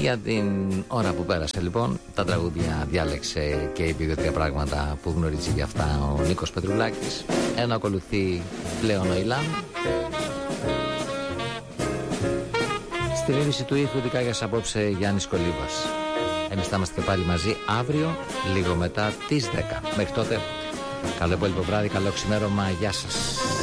Για την ώρα που πέρασε λοιπόν, τα τραγούδια διάλεξε και είπε 2-3 πράγματα που γνωρίζει για αυτά ο Νίκος Πετρουλάκης. Ένα ακολουθεί πλέον ο Ιλάν. Στη ρύθμιση του ήχου δικάγιας απόψε Γιάννης Κολίβας. Εμείς θα είμαστε και πάλι μαζί αύριο, λίγο μετά τις 10. Μέχρι τότε, καλό υπόλοιπο βράδυ, καλό ξημέρωμα, γεια σας.